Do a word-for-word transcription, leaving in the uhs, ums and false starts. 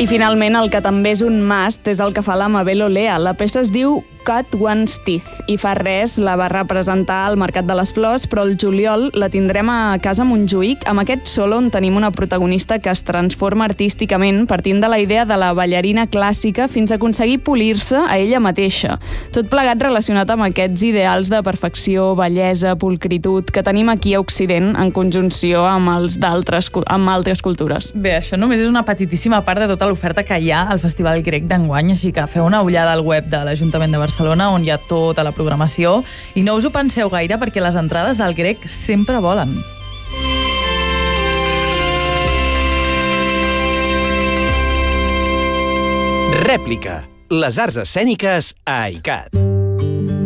I finalment, el que també és un must és el que fa la Mabel Olea. La peça es diu Cut One's Teeth i fa res la va representar al Mercat de les Flors, però el juliol la tindrem a Casa Montjuïc amb aquest solo on tenim una protagonista que es transforma artísticament partint de la idea de la ballarina clàssica fins a aconseguir polir-se a ella mateixa. Tot plegat relacionat amb aquests ideals de perfecció, bellesa, pulcritud que tenim aquí a Occident en conjunció amb els d'altres amb altres cultures. Bé, això només és una petitíssima part de tota l'oferta que hi ha al Festival Grec d'enguany, així que feu una ullada al web de l'Ajuntament de Barcelona Barcelona, on hi ha tota la programació, i no us ho penseu gaire perquè les entrades del Grec sempre volen. Rèplica. Les arts escèniques a ICAT.